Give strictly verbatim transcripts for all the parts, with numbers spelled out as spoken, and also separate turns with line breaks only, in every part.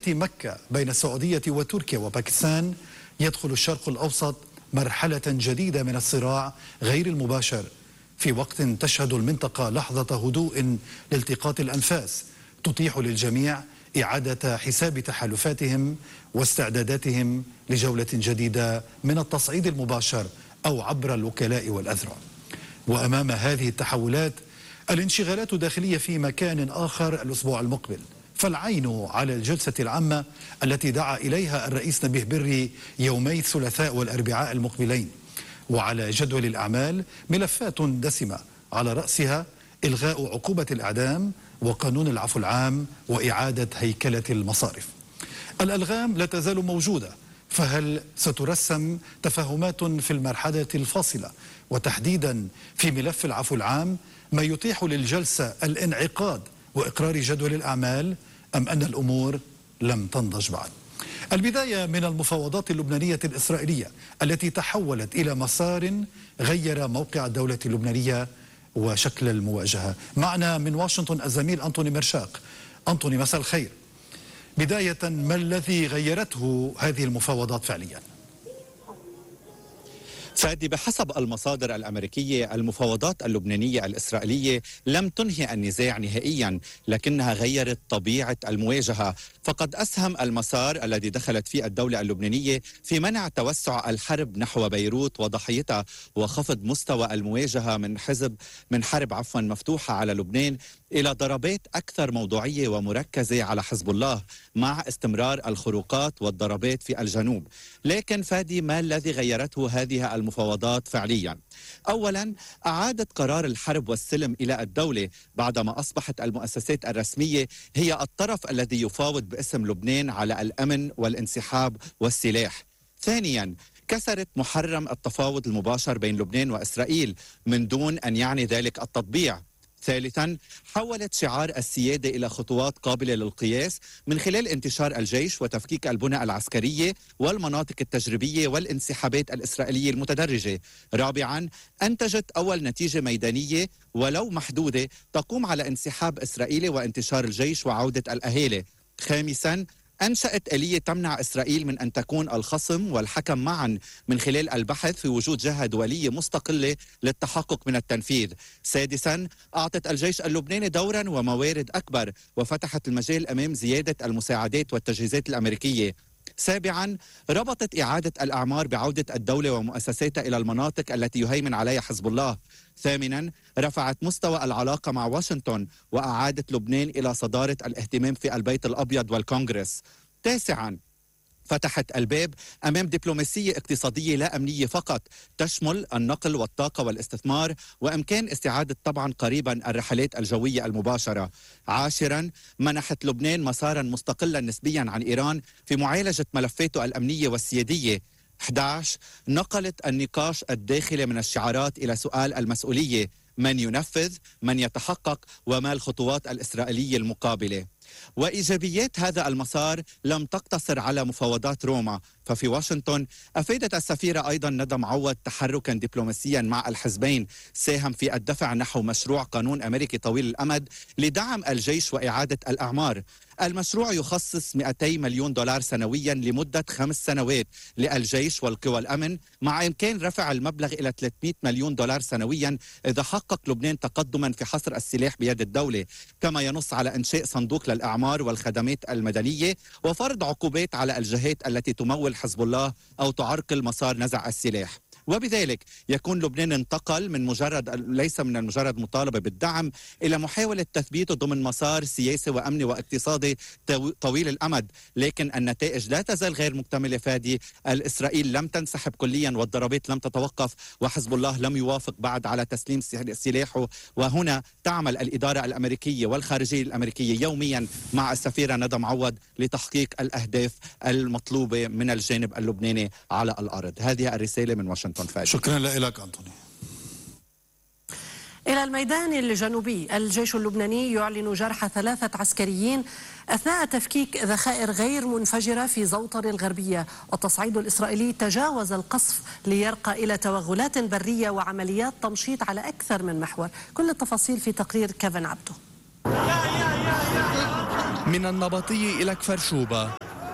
مكة بين السعودية وتركيا وباكستان يدخل الشرق الأوسط مرحلة جديدة من الصراع غير المباشر، في وقت تشهد المنطقة لحظة هدوء لالتقاط الأنفاس تتيح للجميع إعادة حساب تحالفاتهم واستعداداتهم لجولة جديدة من التصعيد المباشر أو عبر الوكلاء والأذرع. وأمام هذه التحولات الانشغالات الداخلية في مكان آخر الأسبوع المقبل، فالعين على الجلسة العامة التي دعا إليها الرئيس نبيه بري يومي الثلاثاء والأربعاء المقبلين، وعلى جدول الأعمال ملفات دسمة على رأسها إلغاء عقوبة الإعدام وقانون العفو العام وإعادة هيكلة المصارف. الألغام لا تزال موجودة، فهل سترسم تفاهمات في المرحلة الفاصلة وتحديدا في ملف العفو العام ما يتيح للجلسة الانعقاد وإقرار جدول الأعمال، أم أن الأمور لم تنضج بعد؟ البداية من المفاوضات اللبنانية الإسرائيلية التي تحولت إلى مسار غير موقع الدولة اللبنانية وشكل المواجهة. معنا من واشنطن الزميل أنطوني مرشاق. أنطوني، مساء الخير. بداية، ما الذي غيرته هذه المفاوضات فعليا؟
فادي، بحسب المصادر الأمريكية المفاوضات اللبنانية الإسرائيلية لم تنهي النزاع نهائيا، لكنها غيرت طبيعة المواجهة. فقد أسهم المسار الذي دخلت فيه الدولة اللبنانية في منع توسع الحرب نحو بيروت وضحيتها وخفض مستوى المواجهة من حزب من حرب عفوا مفتوحة على لبنان إلى ضربات أكثر موضوعية ومركزة على حزب الله، مع استمرار الخروقات والضربات في الجنوب. لكن فادي، ما الذي غيرته هذه المفاوضات فعليا؟ أولا، أعادت قرار الحرب والسلم إلى الدولة بعدما أصبحت المؤسسات الرسمية هي الطرف الذي يفاوض باسم لبنان على الأمن والانسحاب والسلاح. ثانيا، كسرت محرم التفاوض المباشر بين لبنان وإسرائيل من دون أن يعني ذلك التطبيع. ثالثا، حولت شعار السيادة إلى خطوات قابلة للقياس من خلال انتشار الجيش وتفكيك البنى العسكرية والمناطق التجريبية والانسحابات الإسرائيلية المتدرجة. رابعا، أنتجت أول نتيجة ميدانية ولو محدودة تقوم على انسحاب إسرائيلي وانتشار الجيش وعودة الأهالي. خامسا، أنشأت آلية تمنع إسرائيل من أن تكون الخصم والحكم معا من خلال البحث في وجود جهة دولية مستقلة للتحقق من التنفيذ. سادسا، أعطت الجيش اللبناني دورا وموارد أكبر وفتحت المجال أمام زيادة المساعدات والتجهيزات الأمريكية. سابعا، ربطت إعادة الأعمار بعودة الدولة ومؤسساتها إلى المناطق التي يهيمن عليها حزب الله. ثامنا، رفعت مستوى العلاقة مع واشنطن وأعادت لبنان إلى صدارة الاهتمام في البيت الأبيض والكونغرس. تاسعا، فتحت الباب أمام دبلوماسية اقتصادية لا أمنية فقط تشمل النقل والطاقة والاستثمار، وإمكان استعادة طبعا قريبا الرحلات الجوية المباشرة. عاشرا، منحت لبنان مسارا مستقلا نسبيا عن إيران في معالجة ملفاته الأمنية والسيادية. أحد عشر، نقلت النقاش الداخلي من الشعارات إلى سؤال المسؤولية: من ينفذ، من يتحقق، وما الخطوات الإسرائيلية المقابلة. وإيجابيات هذا المسار لم تقتصر على مفاوضات روما، ففي واشنطن أفادت السفيرة أيضا ندى معوض تحركا دبلوماسيا مع الحزبين ساهم في الدفع نحو مشروع قانون أمريكي طويل الأمد لدعم الجيش وإعادة الأعمار. المشروع يخصص مئتي مليون دولار سنويا لمدة خمس سنوات للجيش والقوى الأمن، مع إمكان رفع المبلغ إلى ثلاثمئة مليون دولار سنويا إذا حقق لبنان تقدما في حصر السلاح بيد الدولة. كما ينص على إنشاء صندوق للأعمار والخدمات المدنية وفرض عقوبات على الجهات التي تمول حزب الله أو تعرقل مسار نزع السلاح. وبذلك يكون لبنان انتقل من مجرد ليس من المجرد مطالبة بالدعم إلى محاولة تثبيته ضمن مسار سياسي وأمني واقتصادي طويل الأمد. لكن النتائج لا تزال غير مكتملة فادي. الإسرائيل لم تنسحب كليا والضربات لم تتوقف، وحزب الله لم يوافق بعد على تسليم سلاحه. وهنا تعمل الإدارة الأمريكية والخارجية الأمريكية يوميا مع السفيرة ندى معوض لتحقيق الأهداف المطلوبة من الجانب اللبناني على الأرض. هذه الرسالة من واشنطن.
شكرا لك أنطوني.
إلى الميدان الجنوبي، الجيش اللبناني يعلن جرح ثلاثة عسكريين أثناء تفكيك ذخائر غير منفجرة في زوطر الغربية، والتصعيد الإسرائيلي تجاوز القصف ليرقى إلى توغلات برية وعمليات تمشيط على أكثر من محور. كل التفاصيل في تقرير كيفن عبدو.
من النبطي إلى كفر شوبة،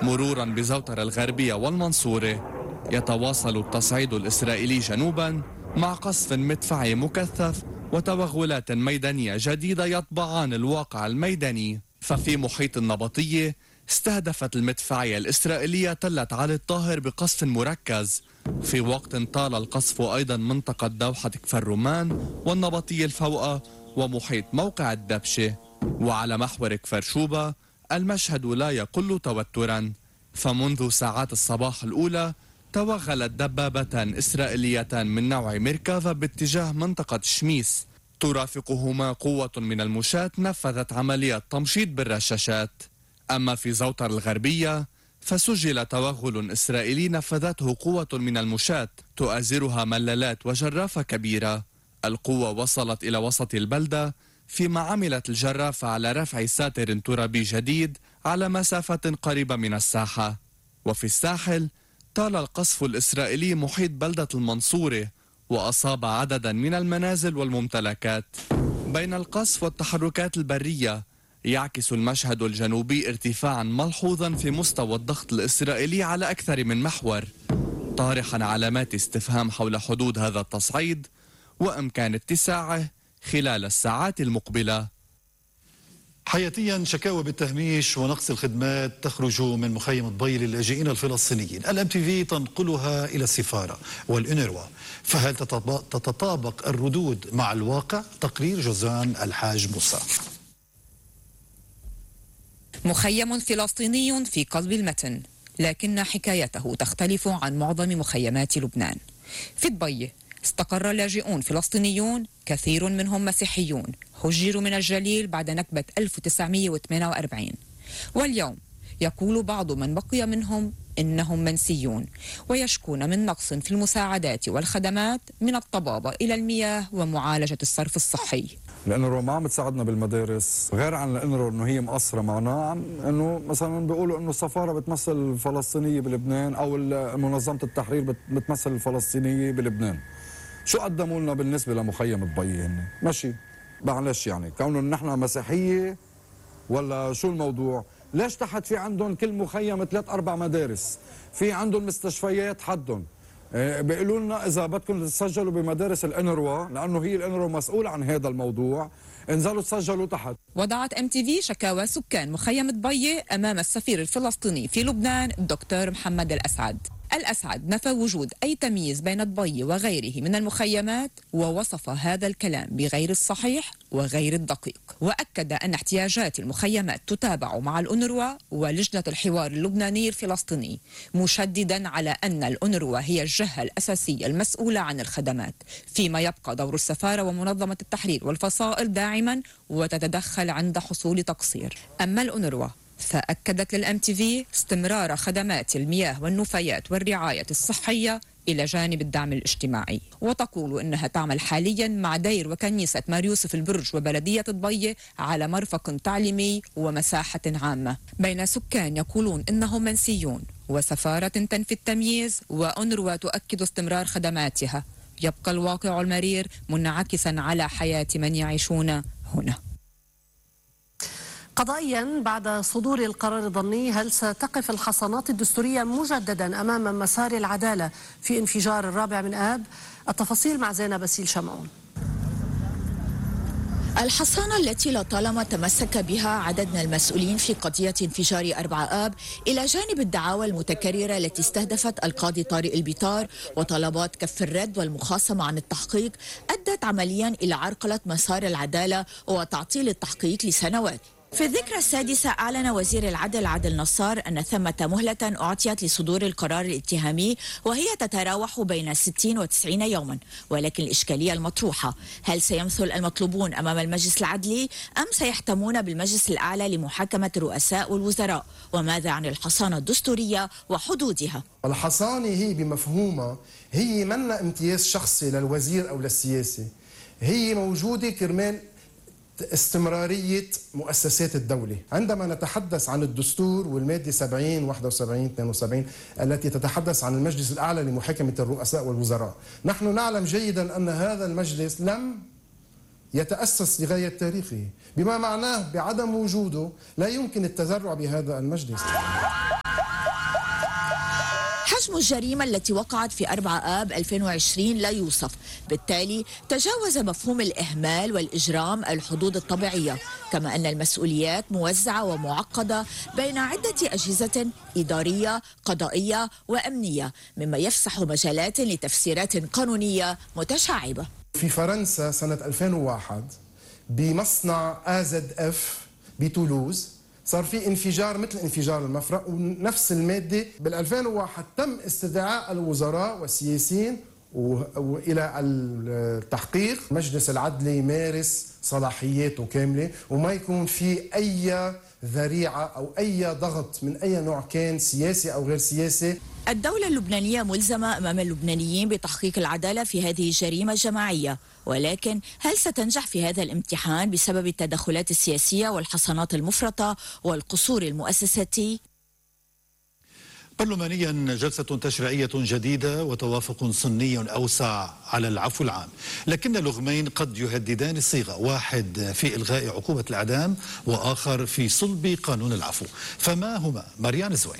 مرورا بزوطر الغربية والمنصورة، يتواصل التصعيد الإسرائيلي جنوبا مع قصف مدفعي مكثف وتوغلات ميدانية جديدة يطبعان الواقع الميداني. ففي محيط النبطية استهدفت المدفعية الإسرائيلية تلة علي الطاهر بقصف مركز، في وقت طال القصف أيضا منطقة دوحة كفر رمان والنبطية الفوقة ومحيط موقع الدبشة. وعلى محور كفر شوبة المشهد لا يقل توترا، فمنذ ساعات الصباح الأولى توغلت دبابتان إسرائيليتان من نوع ميركافا باتجاه منطقة شميس، ترافقهما قوة من المشاة نفذت عملية تمشيط بالرشاشات. أما في زوطر الغربية فسجل توغل إسرائيلي نفذته قوة من المشاة تؤازرها ملالات وجرافة كبيرة. القوة وصلت إلى وسط البلدة، فيما عملت الجرافة على رفع ساتر ترابي جديد على مسافة قريبة من الساحة. وفي الساحل طال القصف الإسرائيلي محيط بلدة المنصورة وأصاب عددا من المنازل والممتلكات. بين القصف والتحركات البرية يعكس المشهد الجنوبي ارتفاعا ملحوظا في مستوى الضغط الإسرائيلي على أكثر من محور، طارحا علامات استفهام حول حدود هذا التصعيد وإمكان اتساعه خلال الساعات المقبلة.
حياتيا شكاوى بالتهميش ونقص الخدمات تخرج من مخيم الضي للاجئين الفلسطينيين. الام تي في تنقلها الى السفاره والانروا، فهل تتطابق الردود مع الواقع؟ تقرير جوزان الحاج موسى.
مخيم فلسطيني في قلب المتن، لكن حكايته تختلف عن معظم مخيمات لبنان. في الضي استقر لاجئون فلسطينيون كثير منهم مسيحيون هجروا من الجليل بعد نكبة ألف وتسعمئة وثمانية وأربعين، واليوم يقول بعض من بقي منهم إنهم منسيون ويشكون من نقص في المساعدات والخدمات من الطبابة إلى المياه ومعالجة الصرف الصحي.
الانرو ما عم تساعدنا بالمدارس، غير عن الانرو انه هي مقصره معنا، انه مثلا بيقولوا انه السفاره بتمثل الفلسطينيه بلبنان او منظمه التحرير بتمثل الفلسطينيه بلبنان. شو قدموا لنا بالنسبه لمخيم الضي؟ هن ماشي معلش يعني كونه نحن مسيحيه ولا شو الموضوع؟ ليش تحت في عندهم كل مخيم ثلاث اربع مدارس، في عندهم مستشفيات حدهم. بيقولوا لنا اذا بدكم تسجلوا بمدارس الانروا لانه هي الانروا مسؤول عن هذا الموضوع، انزلوا تسجلوا تحت.
وضعت ام تي في شكاوى سكان مخيم الضي امام السفير الفلسطيني في لبنان الدكتور محمد الاسعد. الأسعد نفى وجود أي تمييز بين الضي وغيره من المخيمات، ووصف هذا الكلام بغير الصحيح وغير الدقيق، وأكد أن احتياجات المخيمات تتابع مع الأونروا ولجنة الحوار اللبناني الفلسطيني، مشددا على أن الأونروا هي الجهة الأساسية المسؤولة عن الخدمات، فيما يبقى دور السفارة ومنظمة التحرير والفصائل داعما وتتدخل عند حصول تقصير. أما الأونروا فأكدت للأم تي في استمرار خدمات المياه والنفايات والرعاية الصحية إلى جانب الدعم الاجتماعي، وتقول إنها تعمل حاليا مع دير وكنيسة مار يوسف البرج وبلدية الضي على مرفق تعليمي ومساحة عامة، بين سكان يقولون إنهم منسيون وسفارة تنفي التمييز وأونروا تؤكد استمرار خدماتها. يبقى الواقع المرير منعكسا على حياة من يعيشون هنا.
قضائيا بعد صدور القرار الضمني، هل ستقف الحصانات الدستورية مجددا أمام مسار العدالة في انفجار الرابع من آب؟ التفاصيل مع زينب باسيل شمعون.
الحصانة التي لطالما تمسك بها عدد من المسؤولين في قضية انفجار أربعة آب إلى جانب الدعاوى المتكررة التي استهدفت القاضي طارق البيطار وطلبات كف الرد والمخاصمة عن التحقيق، أدت عمليا إلى عرقلة مسار العدالة وتعطيل التحقيق لسنوات. في الذكرى السادسة أعلن وزير العدل عادل نصار أن ثمة مهلة أعطيت لصدور القرار الاتهامي وهي تتراوح بين ستين وتسعين يوما، ولكن الإشكالية المطروحة هل سيمثل المطلوبون أمام المجلس العدلي أم سيحتمون بالمجلس الأعلى لمحاكمة الرؤساء والوزراء؟ وماذا عن الحصانة الدستورية وحدودها؟
الحصانة هي بمفهومها هي منا امتياز شخصي للوزير أو للسياسي، هي موجودة كرمال استمرارية مؤسسات الدولة. عندما نتحدث عن الدستور والمادة سبعين واحد وسبعين اثنين وسبعين التي تتحدث عن المجلس الأعلى لمحاكمة الرؤساء والوزراء، نحن نعلم جيدا أن هذا المجلس لم يتأسس لغاية تاريخه، بما معناه بعدم وجوده لا يمكن التذرع بهذا المجلس.
حجم الجريمة التي وقعت في أربعة آب ألفين وعشرين لا يوصف، بالتالي تجاوز مفهوم الإهمال والإجرام الحدود الطبيعية، كما أن المسؤوليات موزعة ومعقدة بين عدة أجهزة إدارية قضائية وأمنية، مما يفسح مجالات لتفسيرات قانونية متشعبة.
في فرنسا سنة ألفين وواحد بمصنع آ زد إف بتولوز صار في انفجار مثل انفجار المفرق، ونفس المادة بال ألفين وواحد تم استدعاء الوزراء والسياسيين وإلى التحقيق. مجلس العدل يمارس صلاحياته كاملة وما يكون في أي ذريعة أو أي ضغط من أي نوع كان سياسي أو غير سياسي.
الدولة اللبنانية ملزمة أمام اللبنانيين بتحقيق العدالة في هذه الجريمة الجماعية، ولكن هل ستنجح في هذا الامتحان بسبب التدخلات السياسية والحصانات المفرطة والقصور المؤسساتي؟
برلمانيا جلسة تشريعية جديدة وتوافق سني أوسع على العفو العام، لكن لغمين قد يهددان الصيغة، واحد في إلغاء عقوبة الإعدام وآخر في صلب قانون العفو، فما هما؟ مريان زوين.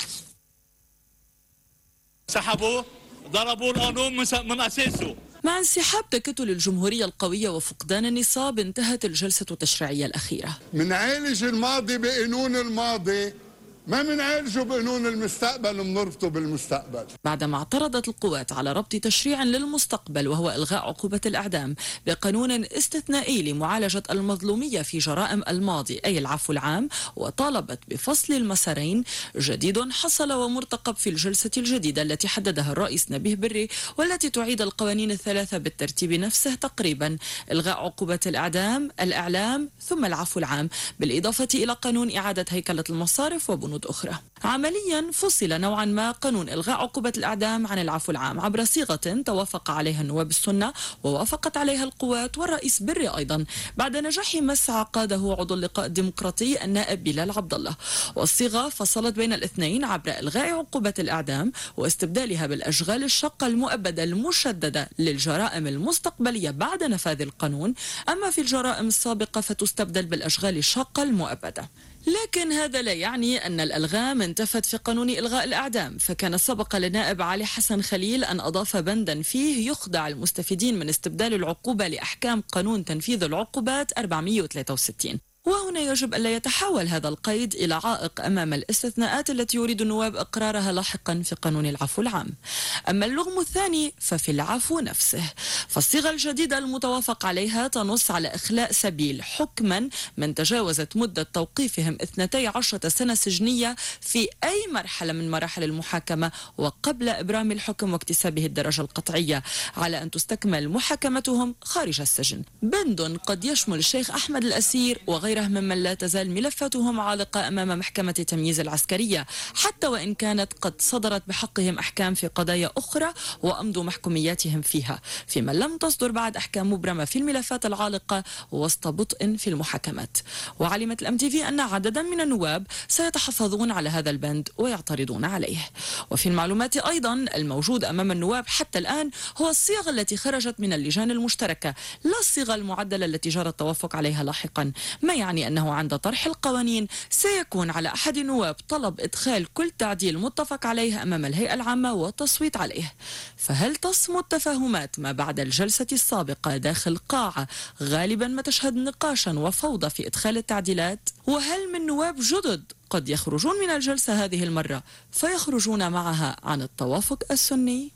سحبوا ضربوا القانون من أساسه.
مع انسحاب تكتل الجمهورية القوية وفقدان النصاب انتهت الجلسة التشريعية الأخيرة.
منعالج الماضي بقانون الماضي، ما منعالجه بقانون المستقبل، منربطه بالمستقبل.
بعدما اعترضت القوات على ربط تشريع للمستقبل وهو إلغاء عقوبة الإعدام بقانون استثنائي لمعالجة المظلومية في جرائم الماضي أي العفو العام، وطالبت بفصل المسارين، جديد حصل ومرتقب في الجلسة الجديدة التي حددها الرئيس نبيه بري والتي تعيد القوانين الثلاثة بالترتيب نفسه تقريبا: إلغاء عقوبة الإعدام، الإعلام، ثم العفو العام، بالإضافة إلى قانون إعادة هيكلة المصارف وبنود أخرى. عمليا فصل نوعا ما قانون إلغاء عقوبة الإعدام عن العفو العام عبر صيغة توافق عليها النواب السنة ووافقت عليها القوات والرئيس بري أيضا بعد نجاح مسعى قاده عضو اللقاء الديمقراطي النائب بلال عبد الله، والصيغة فصلت بين الاثنين عبر إلغاء عقوبة الإعدام واستبدالها بالأشغال الشاقة المؤبدة المشددة للجرائم المستقبلية بعد نفاذ القانون، أما في الجرائم السابقة فتستبدل بالأشغال الشاقة المؤبدة. لكن هذا لا يعني أن الألغام انتفت في قانون إلغاء الإعدام، فكان سبق للنائب علي حسن خليل أن أضاف بندا فيه يخضع المستفيدين من استبدال العقوبة لأحكام قانون تنفيذ العقوبات أربعمئة وثلاثة وستين. وهنا يجب ألا يتحول هذا القيد إلى عائق أمام الاستثناءات التي يريد النواب إقرارها لاحقا في قانون العفو العام. أما اللغم الثاني ففي العفو نفسه، فالصيغة الجديدة المتوافق عليها تنص على إخلاء سبيل حكما من تجاوزت مدة توقيفهم اثنتي عشرة سنة سجنية في أي مرحلة من مراحل المحاكمة وقبل إبرام الحكم واكتسابه الدرجة القطعية، على أن تستكمل محاكمتهم خارج السجن. بند قد يشمل الشيخ أحمد الأسير وغير ممن لا تزال ملفاتهم عالقة أمام محكمة تمييز العسكرية، حتى وإن كانت قد صدرت بحقهم أحكام في قضايا أخرى وأمضوا محكومياتهم فيها، فيما لم تصدر بعد أحكام مبرمة في الملفات العالقة وسط بطء في المحاكمات. وعلمت الأم تي في أن عددا من النواب سيتحفظون على هذا البند ويعترضون عليه. وفي المعلومات أيضا الموجود أمام النواب حتى الآن هو الصيغة التي خرجت من اللجان المشتركة، لا الصيغة المعدلة التي جرى التوافق عليها لاحقا، ما يعني أنه عند طرح القوانين سيكون على أحد النواب طلب إدخال كل تعديل متفق عليه أمام الهيئة العامة والتصويت عليه. فهل تصمد تفاهمات ما بعد الجلسة السابقة داخل قاعة غالبا ما تشهد نقاشا وفوضى في إدخال التعديلات؟ وهل من نواب جدد قد يخرجون من الجلسة هذه المرة فيخرجون معها عن التوافق السني؟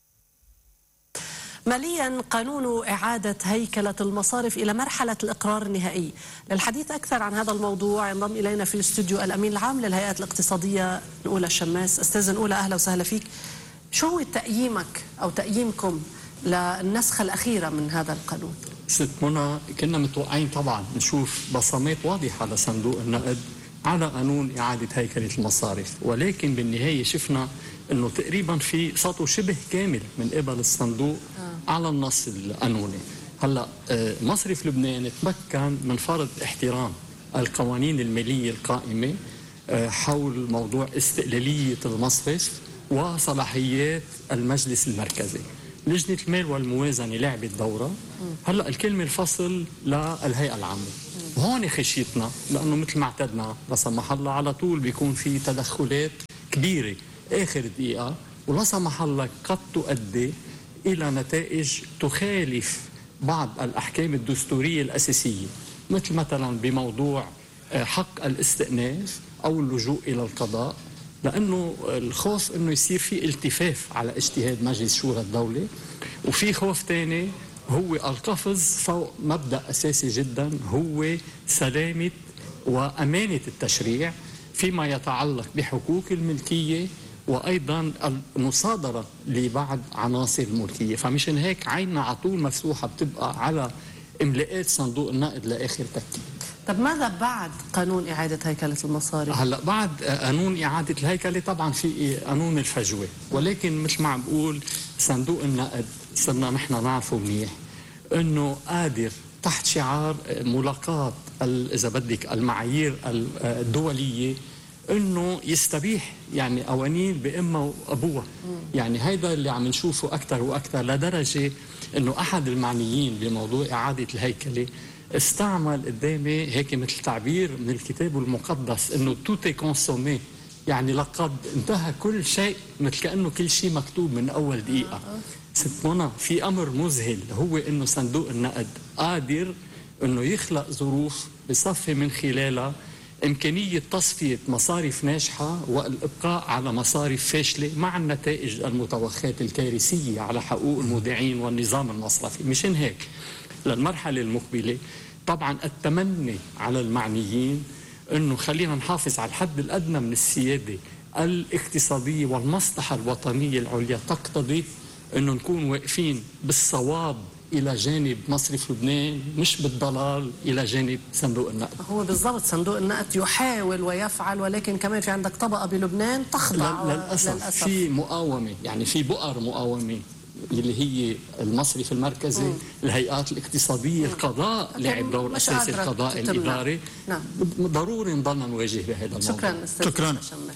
ماليا قانون إعادة هيكلة المصارف إلى مرحلة الإقرار النهائي. للحديث أكثر عن هذا الموضوع ينضم إلينا في الاستوديو الأمين العام للهيئات الاقتصادية نقولة الشماس. أستاذ نقولة أهلا وسهلا فيك. شو هو تقييمك أو تقييمكم للنسخة الأخيرة من هذا القانون؟
ست منى، كنا متوقعين طبعا نشوف بصمات واضحة لصندوق النقد على قانون إعادة هيكلة المصارف، ولكن بالنهاية شفنا أنه تقريبا في سطو شبه كامل من قبل الصندوق آه. على النص القانوني. هلا مصرف لبنان تمكن من فرض احترام القوانين المالية القائمة حول موضوع استقلالية المصرف وصلاحيات المجلس المركزي. لجنة المال والموازنة لعبت دورة، هلا الكلمة الفصل للهيئة العامة. وهون خشيتنا لأنه مثل ما اعتدنا لا سمح الله على طول بيكون في تدخلات كبيرة آخر دقيقة ولا سمح الله قد تؤدي إلى نتائج تخالف بعض الأحكام الدستورية الأساسية، مثل مثلا بموضوع حق الاستئناف أو اللجوء إلى القضاء، لأنه الخوف أنه يصير في التفاف على اجتهاد مجلس شورى الدولة، وفي خوف تاني هو القفز فوق مبدأ أساسي جدا هو سلامة وأمانة التشريع فيما يتعلق بحقوق الملكية وأيضا المصادرة لبعض عناصر الملكية. فمشان هيك عيننا على طول مفتوحة بتبقى على إملاءات صندوق النقد لآخر ترتيب.
طب ماذا بعد قانون إعادة هيكلة المصاري؟
هلا بعد قانون إعادة الهيكلة طبعا في قانون الفجوة، ولكن مثل ما عم بقول صندوق النقد صرنا نحن نعرفه منيح انه قادر تحت شعار ملاقاة اذا بدك المعايير الدولية انه يستبيح يعني قوانين بامها وابوها. يعني هيدا اللي عم نشوفه اكثر واكثر، لدرجة انه احد المعنيين بموضوع إعادة الهيكلة استعمل قدامي هيك مثل تعبير من الكتاب المقدس انه توتي كونسومي، يعني لقد انتهى كل شيء، مثل كأنه كل شيء مكتوب من اول دقيقة. ست منى في امر مذهل هو انه صندوق النقد قادر انه يخلق ظروف بصفي من خلالها امكانيه تصفيه مصاريف ناجحه والابقاء على مصاريف فاشله مع النتائج المتوخاه الكارثيه على حقوق المودعين والنظام المصرفي. مشان هيك للمرحله المقبله طبعا التمني على المعنيين انه خلينا نحافظ على الحد الادنى من السياده الاقتصاديه والمصلحه الوطنيه العليا تقتضي انه نكون واقفين بالصواب الى جانب مصرف لبنان، مش بالضلال الى جانب صندوق النقد.
هو بالضبط صندوق النقد يحاول ويفعل، ولكن كمان في عندك طبقه بلبنان تخضع
للاسف, للأسف. في مقاومه، يعني في بؤر مقاومه اللي هي المصرف المركزي، مم. الهيئات الاقتصاديه، مم. القضاء لعب دور اساسي، القضاء الاداري. نعم. ضروري نضلنا نواجه بهذا الموضوع.
شكرا استاذ
شكرا.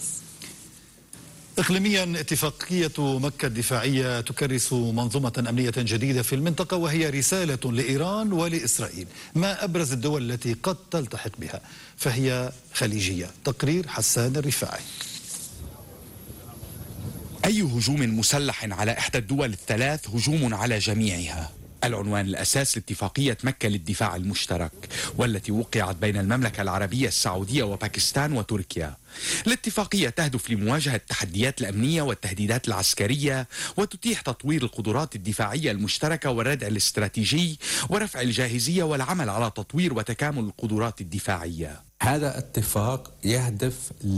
إقليميا اتفاقية مكة الدفاعية تكرس منظومة أمنية جديدة في المنطقة، وهي رسالة لإيران ولإسرائيل. ما أبرز الدول التي قد تلتحق بها؟ فهي خليجية. تقرير حسان الرفاعي.
أي هجوم مسلح على إحدى الدول الثلاث هجوم على جميعها. العنوان الأساس لاتفاقية مكة للدفاع المشترك، والتي وقعت بين المملكة العربية السعودية وباكستان وتركيا. الاتفاقية تهدف لمواجهة التحديات الأمنية والتهديدات العسكرية، وتتيح تطوير القدرات الدفاعية المشتركة والردع الاستراتيجي ورفع الجاهزية والعمل على تطوير وتكامل القدرات الدفاعية.
هذا اتفاق يهدف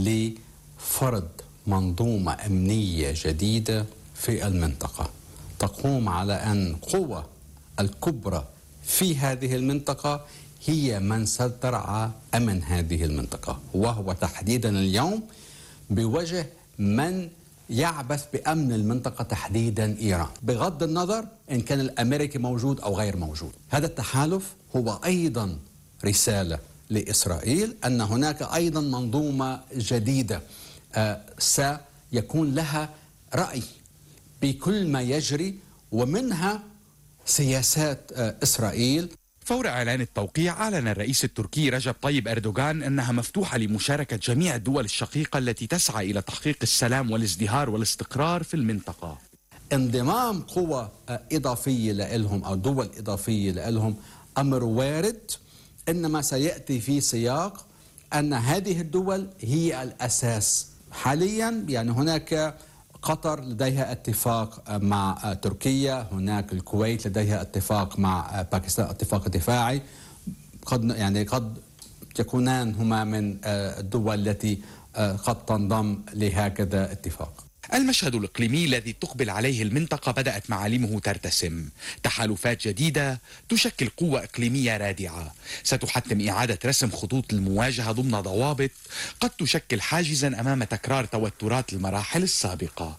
لفرض منظومة أمنية جديدة في المنطقة تقوم على أن قوة الكبرى في هذه المنطقة هي من سترعى أمن هذه المنطقة، وهو تحديدا اليوم بوجه من يعبث بأمن المنطقة تحديدا إيران، بغض النظر إن كان الأمريكي موجود أو غير موجود. هذا التحالف هو أيضا رسالة لإسرائيل أن هناك أيضا منظومة جديدة آه سيكون لها رأي بكل ما يجري، ومنها سياسات إسرائيل.
فور إعلان التوقيع أعلن الرئيس التركي رجب طيب أردوغان أنها مفتوحة لمشاركة جميع الدول الشقيقة التي تسعى إلى تحقيق السلام والازدهار والاستقرار في المنطقة.
انضمام قوى إضافية لهم أو دول إضافية لهم أمر وارد، إنما سيأتي في سياق أن هذه الدول هي الأساس. حاليا يعني هناك قطر لديها اتفاق مع تركيا، هناك الكويت لديها اتفاق مع باكستان اتفاق دفاعي، قد يعني قد يكونان هما من الدول التي قد تنضم لهكذا اتفاق.
المشهد الإقليمي الذي تقبل عليه المنطقة بدأت معالمه ترتسم. تحالفات جديدة تشكل قوة إقليمية رادعة ستحتم إعادة رسم خطوط المواجهة ضمن ضوابط قد تشكل حاجزا أمام تكرار توترات المراحل السابقة.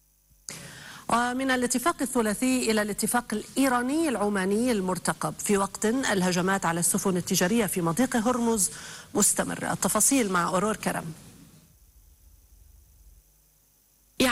ومن الاتفاق الثلاثي إلى الاتفاق الإيراني العماني المرتقب، في وقت الهجمات على السفن التجارية في مضيق هرمز مستمرة. التفاصيل مع أورور كرم.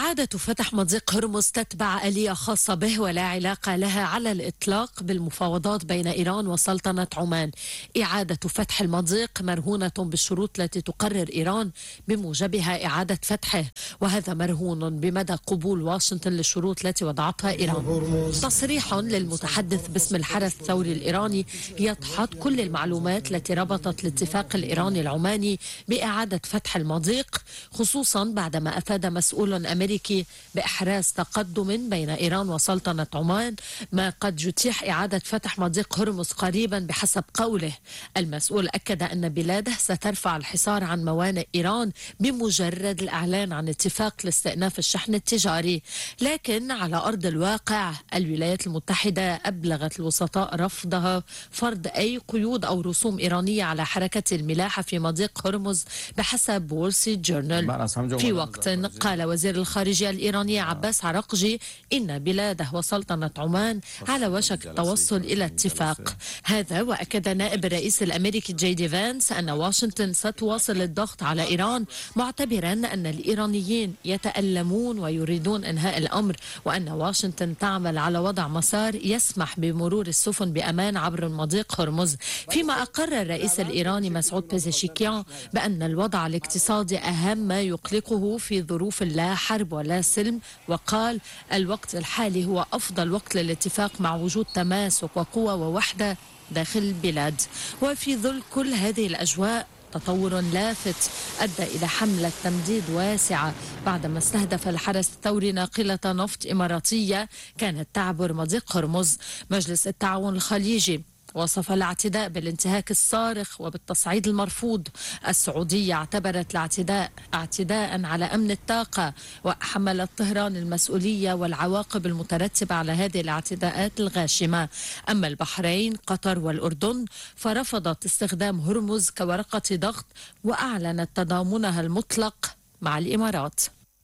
إعادة فتح مضيق هرمز تتبع آلية خاصة به ولا علاقة لها على الإطلاق بالمفاوضات بين إيران وسلطنة عمان. إعادة فتح المضيق مرهونة بالشروط التي تقرر إيران بموجبها إعادة فتحه، وهذا مرهون بمدى قبول واشنطن للشروط التي وضعتها إيران. تصريح للمتحدث باسم الحرس الثوري الإيراني يدحض كل المعلومات التي ربطت الاتفاق الإيراني العماني بإعادة فتح المضيق، خصوصا بعدما أفاد مسؤول أمريكي بإحراز تقدم بين إيران وسلطنة عمان، ما قد يتيح إعادة فتح مضيق هرمز قريبا بحسب قوله. المسؤول أكد أن بلاده سترفع الحصار عن موانئ إيران بمجرد الإعلان عن اتفاق لاستئناف الشحن التجاري، لكن على أرض الواقع الولايات المتحدة أبلغت الوسطاء رفضها فرض أي قيود أو رسوم إيرانية على حركة الملاحة في مضيق هرمز بحسب وول ستريت جورنال. في وقت قال وزير الخارجية الإيراني عباس عراقجي إن بلاده وسلطنة عمان على وشك التوصل إلى اتفاق. هذا وأكد نائب الرئيس الأمريكي جي دي فانس أن واشنطن ستواصل الضغط على إيران، معتبرا أن الإيرانيين يتألمون ويريدون إنهاء الأمر، وأن واشنطن تعمل على وضع مسار يسمح بمرور السفن بأمان عبر مضيق هرمز. فيما أقر الرئيس الإيراني مسعود بيزيشكيان بأن الوضع الاقتصادي أهم ما يقلقه في ظروف لا حرب ولا سلم، وقال الوقت الحالي هو أفضل وقت للاتفاق مع وجود تماسك وقوة ووحدة داخل البلاد. وفي ظل كل هذه الأجواء تطور لافت أدى إلى حملة تمديد واسعة بعدما استهدف الحرس الثوري ناقلة نفط إماراتية كانت تعبر مضيق هرمز. مجلس التعاون الخليجي وصف الاعتداء بالانتهاك الصارخ وبالتصعيد المرفوض. السعودية اعتبرت الاعتداء اعتداء على أمن الطاقة، وحملت طهران المسؤولية والعواقب المترتبة على هذه الاعتداءات الغاشمة. أما البحرين، قطر والأردن فرفضت استخدام هرمز كورقة ضغط، وأعلنت تضامنها المطلق مع الإمارات.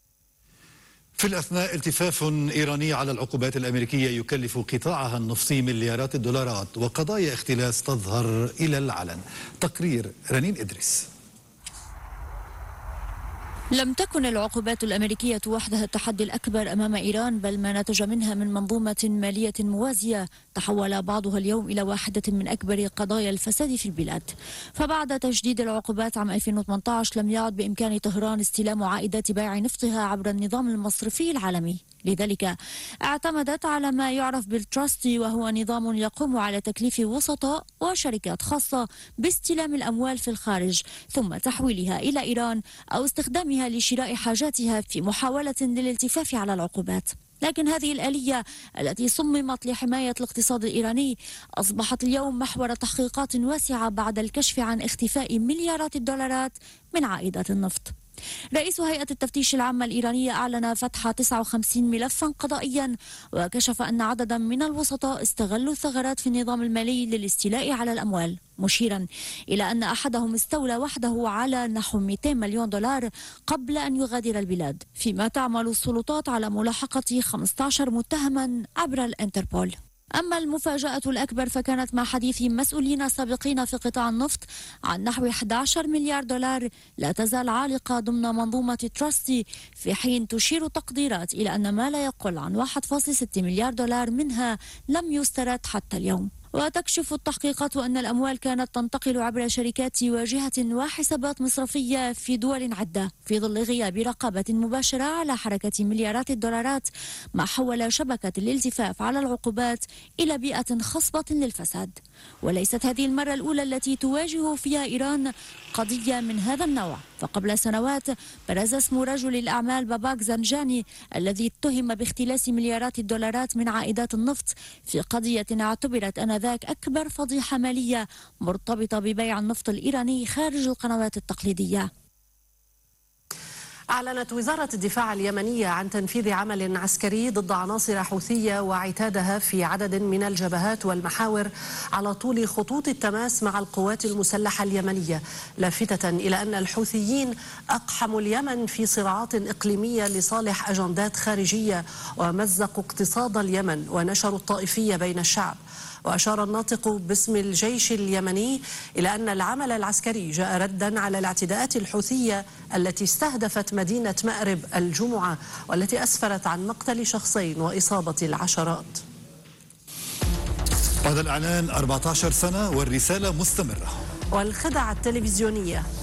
في الأثناء التفاف إيراني على العقوبات الأمريكية يكلف قطاعها النفطي مليارات الدولارات، وقضايا اختلاس تظهر إلى العلن. تقرير رنين إدريس.
لم تكن العقوبات الأمريكية وحدها التحدي الأكبر أمام إيران، بل ما نتج منها من منظومة مالية موازية تحول بعضها اليوم إلى واحدة من أكبر قضايا الفساد في البلاد. فبعد تجديد العقوبات عام ألفين وثمانية عشر لم يعد بإمكان طهران استلام عائدات بيع نفطها عبر النظام المصرفي العالمي، لذلك اعتمدت على ما يعرف بالتراستي، وهو نظام يقوم على تكليف وسطاء وشركات خاصة باستلام الأموال في الخارج ثم تحويلها إلى إيران أو استخدامها لشراء حاجاتها في محاولة للالتفاف على العقوبات. لكن هذه الآلية التي صممت لحماية الاقتصاد الإيراني أصبحت اليوم محور تحقيقات واسعة بعد الكشف عن اختفاء مليارات الدولارات من عائدات النفط. رئيس هيئة التفتيش العامة الإيرانية أعلن فتح تسعة وخمسين ملفا قضائيا، وكشف أن عددا من الوسطاء استغلوا الثغرات في النظام المالي للاستيلاء على الأموال، مشيرا إلى أن أحدهم استولى وحده على نحو مئتين مليون دولار قبل أن يغادر البلاد، فيما تعمل السلطات على ملاحقة خمسة عشر متهما عبر الانتربول. أما المفاجأة الأكبر فكانت مع حديث مسؤولين سابقين في قطاع النفط عن نحو أحد عشر مليار دولار لا تزال عالقة ضمن منظومة تراستي، في حين تشير تقديرات إلى أن ما لا يقل عن واحد فاصلة ستة مليار دولار منها لم يسترد حتى اليوم. وتكشف التحقيقات أن الأموال كانت تنتقل عبر شركات واجهة وحسابات مصرفية في دول عدة في ظل غياب رقابة مباشرة على حركة مليارات الدولارات، ما حول شبكة الالتفاف على العقوبات إلى بيئة خصبة للفساد. وليست هذه المرة الأولى التي تواجه فيها إيران قضية من هذا النوع، فقبل سنوات برز اسم رجل الأعمال باباك زنجاني الذي اتهم باختلاس مليارات الدولارات من عائدات النفط في قضية اعتبرت أنذاك أكبر فضيحة مالية مرتبطة ببيع النفط الإيراني خارج القنوات التقليدية.
أعلنت وزارة الدفاع اليمنية عن تنفيذ عمل عسكري ضد عناصر حوثية وعتادها في عدد من الجبهات والمحاور على طول خطوط التماس مع القوات المسلحة اليمنية، لافتة إلى أن الحوثيين أقحموا اليمن في صراعات إقليمية لصالح أجندات خارجية ومزقوا اقتصاد اليمن ونشروا الطائفية بين الشعب. وأشار الناطق باسم الجيش اليمني إلى أن العمل العسكري جاء ردا على الاعتداءات الحوثية التي استهدفت مدينة مأرب الجمعة والتي أسفرت عن مقتل شخصين وإصابة العشرات.
بعد الإعلان أربعة عشر سنة والرسالة مستمرة.
والخدع التلفزيونية